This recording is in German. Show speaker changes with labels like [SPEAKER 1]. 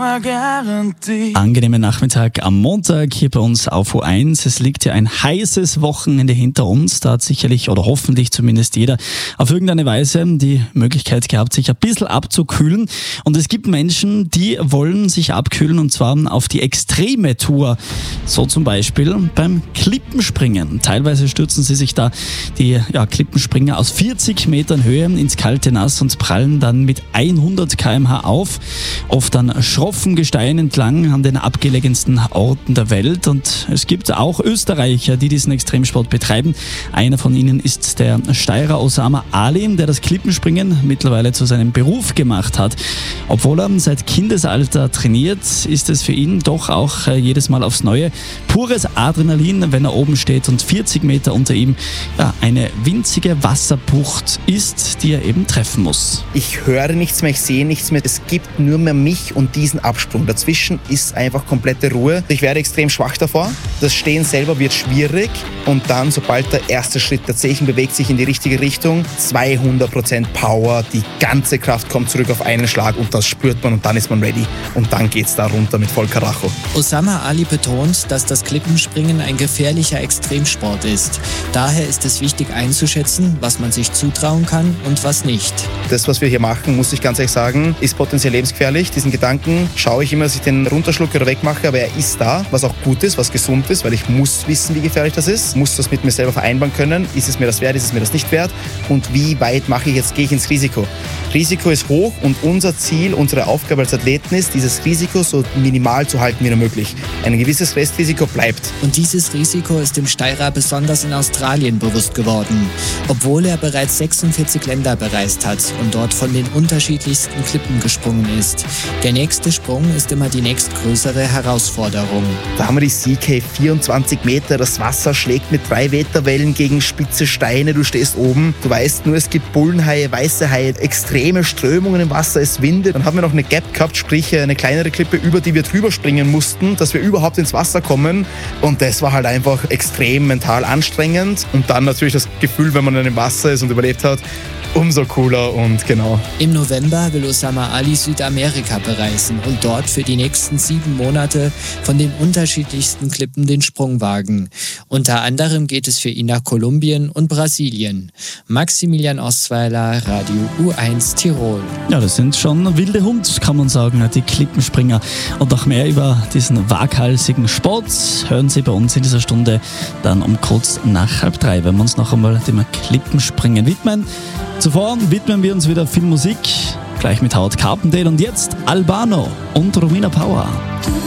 [SPEAKER 1] Angenehmen Nachmittag am Montag hier bei uns auf U1. Es liegt ja ein heißes Wochenende hinter uns. Da hat sicherlich oder hoffentlich zumindest jeder auf irgendeine Weise die Möglichkeit gehabt, sich ein bisschen abzukühlen. Und es gibt Menschen, die wollen sich abkühlen und zwar auf die extreme Tour. So zum Beispiel beim Klippenspringen. Teilweise stürzen sie sich da die Klippenspringer aus 40 Metern Höhe ins kalte Nass und prallen dann mit 100 km/h auf. Oft dann schroffen Gestein entlang an den abgelegensten Orten der Welt. Und es gibt auch Österreicher, die diesen Extremsport betreiben. Einer von ihnen ist der Steirer Osama Ali, der das Klippenspringen mittlerweile zu seinem Beruf gemacht hat. Obwohl er seit Kindesalter trainiert, ist es für ihn doch auch jedes Mal aufs Neue pures Adrenalin, wenn er oben steht und 40 Meter unter ihm eine winzige Wasserbucht ist, die er eben treffen muss.
[SPEAKER 2] Ich höre nichts mehr, ich sehe nichts mehr. Es gibt nur mehr mich und diesen Absprung. Dazwischen ist einfach komplette Ruhe. Ich werde extrem schwach davor. Das Stehen selber wird schwierig und dann, sobald der erste Schritt tatsächlich bewegt sich in die richtige Richtung, 200% Power, die ganze Kraft kommt zurück auf einen Schlag und das spürt man und dann ist man ready. Und dann geht's da runter mit voll Karacho.
[SPEAKER 3] Osama Ali betont, dass das Klippenspringen ein gefährlicher Extremsport ist. Daher ist es wichtig einzuschätzen, was man sich zutrauen kann und was nicht.
[SPEAKER 2] Das, was wir hier machen, muss ich ganz ehrlich sagen, ist potenziell lebensgefährlich. Diesen Gedanken schaue ich immer, dass ich den runterschlucke oder wegmache, aber er ist da, was auch gut ist, was gesund ist, weil ich muss wissen, wie gefährlich das ist, muss das mit mir selber vereinbaren können, ist es mir das wert, ist es mir das nicht wert und wie weit gehe ich ins Risiko. Risiko ist hoch und unser Ziel, unsere Aufgabe als Athleten ist, dieses Risiko so minimal zu halten wie nur möglich. Ein gewisses Restrisiko bleibt.
[SPEAKER 3] Und dieses Risiko ist dem Steirer besonders in Australien bewusst geworden, obwohl er bereits 46 Länder bereist hat und dort von den unterschiedlichsten Klippen gesprungen ist. Der nächste Sprung ist immer die nächstgrößere Herausforderung.
[SPEAKER 2] Da haben wir die CK 24 Meter, das Wasser schlägt mit 3 Meter Wellen gegen spitze Steine, du stehst oben, du weißt nur, es gibt Bullenhaie, weiße Haie, extreme Strömungen im Wasser, es windet. Dann haben wir noch eine Gap gehabt, sprich eine kleinere Klippe, über die wir drüber springen mussten, dass wir überhaupt ins Wasser kommen und das war halt einfach extrem mental anstrengend und dann natürlich das Gefühl, wenn man dann im Wasser ist und überlebt hat, umso cooler und genau.
[SPEAKER 3] Im November will Osama Ali Südamerika bereisen und dort für die nächsten 7 Monate von den unterschiedlichsten Klippen den Sprung wagen. Unter anderem geht es für ihn nach Kolumbien und Brasilien. Maximilian Ostweiler, Radio U1 Tirol.
[SPEAKER 1] Ja, das sind schon wilde Hunde, kann man sagen, die Klippenspringer. Und noch mehr über diesen waghalsigen Sport hören Sie bei uns in dieser Stunde dann um kurz nach 2:30, wenn wir uns noch einmal dem Klippenspringen widmen. Zuvor widmen wir uns wieder viel Musik, gleich mit Howard Carpendale und jetzt Albano und Romina Power.